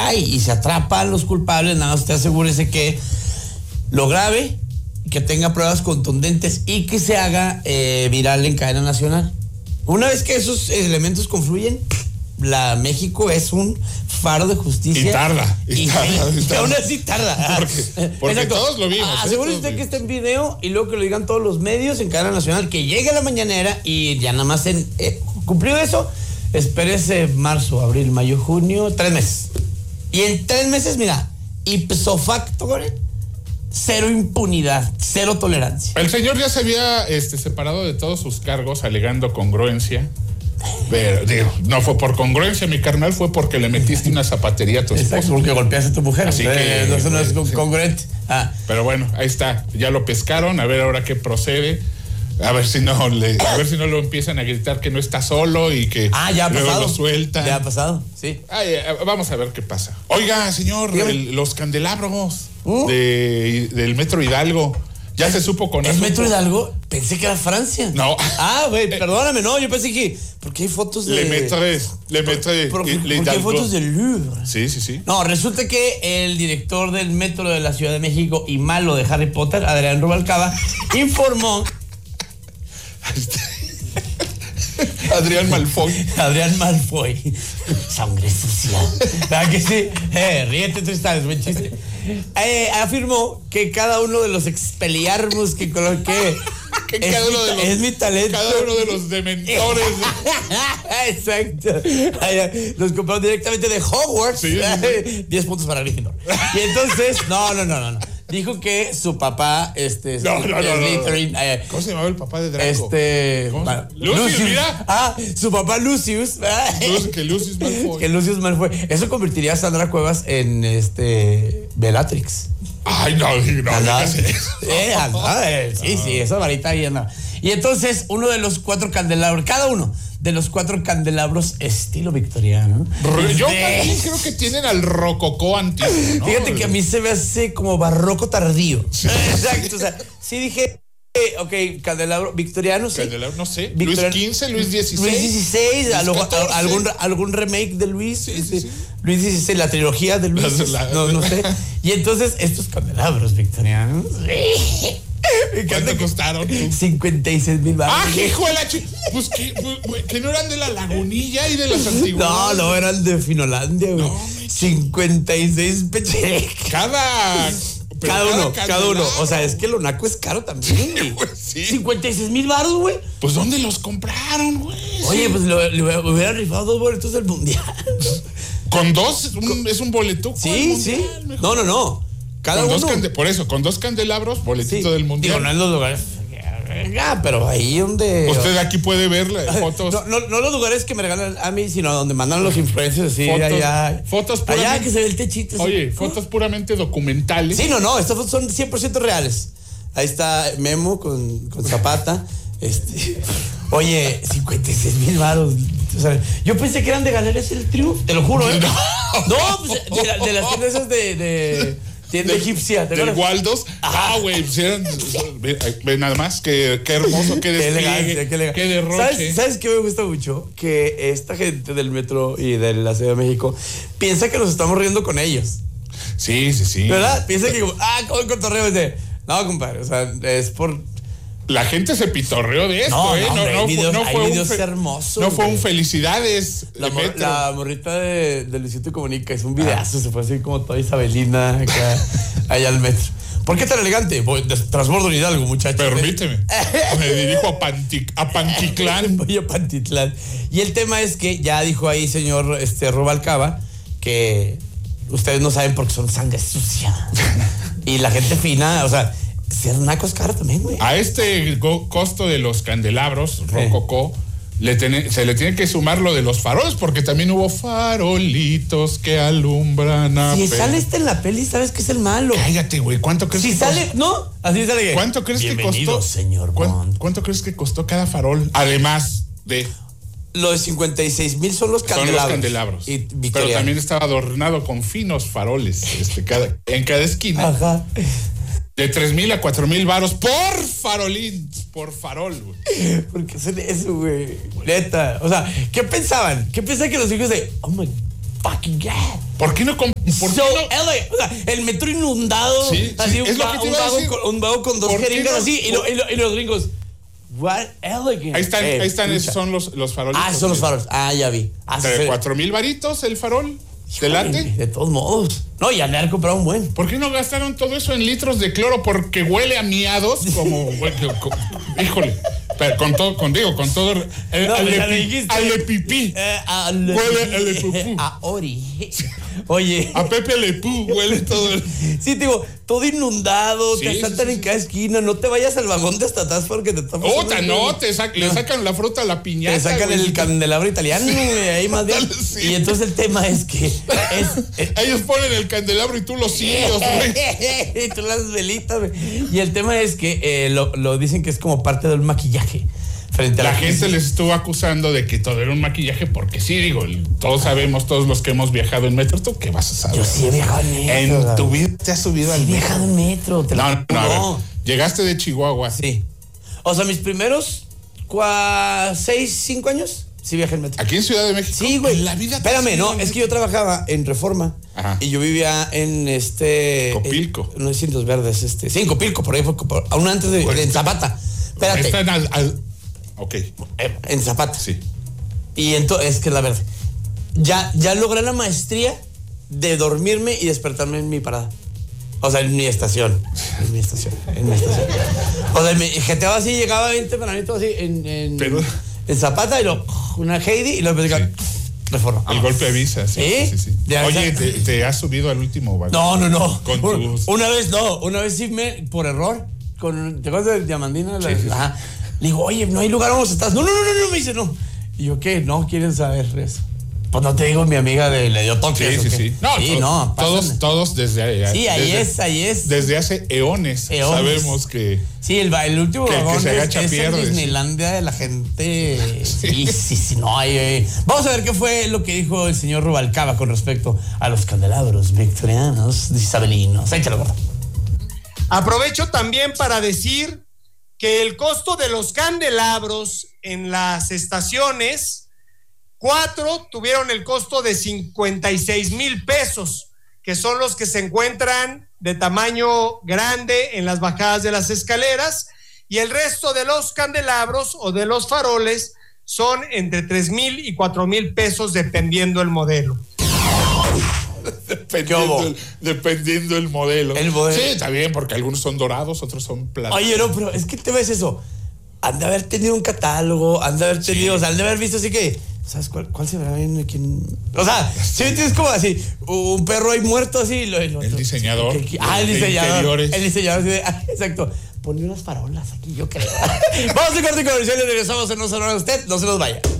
cae y se atrapan los culpables, nada más usted asegúrese que lo grabe, que tenga pruebas contundentes y que se haga viral en cadena nacional. Una vez que esos elementos confluyen, México es un faro de justicia. Y tarda. Aún así tarda. Porque todos lo vimos. Asegúrese usted que esté en video y luego que lo digan todos los medios en cadena nacional, que llegue a la mañanera y ya nada más cumplió eso. Espérese marzo, abril, mayo, junio, 3 meses. Y en 3 meses, mira, ipso facto, cero impunidad, cero tolerancia. El señor ya se había separado de todos sus cargos alegando congruencia. Pero, digo, no fue por congruencia, mi carnal, fue porque le metiste una zapatería a tu esposo. Exacto, porque golpeaste a tu mujer. Así que eso no es congruente. Pero bueno, ahí está, ya lo pescaron, a ver ahora qué procede. A ver si no lo empiezan a gritar que no está solo y que ya ha luego pasado. lo sueltan. Ya ha pasado, sí. Vamos a ver qué pasa. Oiga, señor, los candelabros del Metro Hidalgo. ¿Ya se supo con eso? ¿El Metro Hidalgo? Pensé que era Francia. No. Güey, perdóname, no, yo pensé que... ¿Por qué hay fotos de... ¿Por qué hay fotos del Louvre? Sí. No, resulta que el director del Metro de la Ciudad de México y malo de Harry Potter, Adrián Rubalcaba, informó... Adrián Malfoy. Sangre sucia. ¿Verdad que sí? Ríete, Tristán, es buen chiste. Afirmó que cada uno de los expelliarmus que coloqué es mi talento. Cada uno de los dementores. Exacto. Los compraron directamente de Hogwarts. Sí. 10 puntos para Gryffindor. Y entonces, no. Dijo que su papá, Slytherin. ¿Cómo se llamaba el papá de Draco? Lucius, mira. Su papá Lucius. Que Lucius Malfoy. Que Lucius Malfoy. Eso convertiría a Sandra Cuevas en Bellatrix. Ay, no digas eso. Sí, esa varita ahí anda. Y entonces, uno de los 4 candelabros, cada uno de los 4 candelabros estilo victoriano. Yo también creo que tienen al rococó antiguo, ¿no? Fíjate que a mí se me hace como barroco tardío. Sí. Exacto, o sea, sí dije, candelabro victoriano, sí. Candelabro, no sé. Luis XV, Luis XVI. Luis XVI, algún remake de Luis. Sí. Luis XVI, la trilogía de Luis. No sé. Y entonces, estos candelabros victorianos. ¿Cuánto costaron? 56,000 baros. Hijo de la pues que no eran de la Lagunilla y de las antiguas. No, eran de Finolandia, güey. 56 pecheques. Cada uno. O sea, es que lo naco es caro también, güey. Pues sí. 56,000 baros, güey. Pues ¿dónde los compraron, güey? Oye, pues le hubiera rifado 2 boletos del mundial. Con 2 es un boletuco. Sí. No. Cada uno. Por eso, con 2 candelabros, boletito del mundial. Digo, no en los lugares. Pero ahí donde. Usted aquí puede ver fotos. No los lugares que me regalan a mí, sino donde mandan los influencers, sí, allá. Fotos puramente. Allá que se ve el techito. Oye, fotos puramente documentales. Sí, no, estas fotos son 100% reales. Ahí está Memo con Zapata. Oye, 56,000 baros. O sea, yo pensé que eran de Galerías El Triunfo, te lo juro, ¿eh? No, pues, de las tiendas esas de tienda egipcia. Del Waldos. Güey, ven nada más, qué hermoso, qué despliegue, qué derroche. ¿Sabes qué me gusta mucho? Que esta gente del metro y de la Ciudad de México piensa que nos estamos riendo con ellos. Sí. ¿Verdad? Piensa que, como el cotorreo es de... No, compadre, o sea, es por... La gente se pitorreó de esto, hay videos hermosos. No fue un felicidades. La morrita de Luisito Comunica es un videazo, se fue así como toda Isabelina allá al metro. ¿Por qué tan elegante? Transbordo en Hidalgo, muchachos. Permíteme. Me dirijo a Pantitlán. Voy a Pantitlán. Y el tema es que ya dijo ahí señor Rubalcaba que ustedes no saben por qué son sangre sucia. Y la gente fina, o sea, ser naco es caro también, güey. A este costo de los candelabros, rococó, se le tiene que sumar lo de los faroles, porque también hubo farolitos que alumbran a... Si sale en la peli, sabes que es el malo. Cállate, güey. ¿Cuánto crees que sale? No, así sale. ¿Cuánto crees que costó? Señor Bond. ¿Cuánto crees que costó cada farol? Además de... Lo de 56,000 son los candelabros. Son los candelabros. Pero también estaba adornado con finos faroles en cada esquina. Ajá. De 3,000 a 4,000 varos por farolín, por farol, güey. ¿Por qué hacen eso, güey? Neta. O sea, ¿qué pensaban? ¿Qué pensaban que los hijos de... Oh my fucking God. ¿Por qué no? LA. O sea, el metro inundado. Sí, así, es lo que te iba a decir. un vago con dos jeringas no? así. Y los gringos. What elegant. Ahí están, esos son los farolitos. Ah, son los faroles. Ah, ya vi. ¿De 4,000 varitos el farol? ¿Te late? De todos modos. No, ya le han comprado un buen. ¿Por qué no gastaron todo eso en litros de cloro? Porque huele a miados como... híjole. Pero con todo... al de pipí. Huele al de pupú. A Ori. Oye. A Pepe Le Pú huele todo. Sí, digo, todo inundado, Sí, te asaltan en cada esquina, no te vayas al vagón de hasta atrás porque te tomas. No, le sacan la fruta a la piñata. Te sacan el candelabro italiano, güey, ahí más bien. Sí. Y entonces el tema es que ellos ponen el candelabro y tú los cirios, güey. Y tú las velitas, güey. Y el tema es que lo dicen que es como parte del maquillaje. Frente a la gente les estuvo acusando de que todo era un maquillaje porque sí, digo, todos sabemos, todos los que hemos viajado en metro, ¿tú qué vas a saber? Yo sí he viajado en metro. En tu vida te has subido al metro. He viajado en metro. No. Llegaste de Chihuahua. Sí. O sea, mis primeros 5 años, sí viajé en metro. ¿Aquí en Ciudad de México? Sí, güey. La vida. Espérame, no, es que yo trabajaba en Reforma. Ajá. Y yo vivía en Copilco. No es Indios Verdes, sí, en Copilco, por ahí fue, aún antes en Zapata. Espérate. Están ok. En Zapata. Sí. Y entonces, es que es la verdad. Ya logré la maestría de dormirme y despertarme en mi parada. O sea, en mi estación. O sea, me jeteaba así, llegaba bien tempranito así en Zapata y una Heidi y luego Reforma. El golpe avisa, sí. Oye, ¿te has subido al último vagón? No. Con Una vez sí por error, ¿te acuerdas de Diamandina? Sí. Ajá. Le digo, oye, no hay lugar donde estás. No, me dice no. Y yo, ¿qué? No quieren saber eso. Pues no te digo, mi amiga le dio toque. Sí. Todos desde ahí. Sí, ahí es. Desde hace eones. Sabemos que. Sí, el último vagón se agacha, es pierde, en Disneylandia de la gente. Sí, no hay. Vamos a ver qué fue lo que dijo el señor Rubalcaba con respecto a los candelabros victorianos isabelinos. Échalo, gordo. Aprovecho también para decir que el costo de los candelabros en las estaciones, 4 tuvieron el costo de 56,000 pesos, que son los que se encuentran de tamaño grande en las bajadas de las escaleras, y el resto de los candelabros o de los faroles son entre 3,000 y 4,000 pesos dependiendo el modelo. Dependiendo el modelo. Sí, está bien, porque algunos son dorados, otros son plateados. Oye, no, pero es que te ves eso. Han de haber tenido un catálogo, han de haber tenido, o sea, han de haber visto así que, ¿sabes cuál se verá bien? O sea, si me entiendes, como así, un perro ahí muerto así. El diseñador. El diseñador. Interiores. El diseñador, exacto. Ponía unas farolas aquí, yo creo. Vamos a corte comercial y regresamos en No se lo haga usted, no se nos vaya.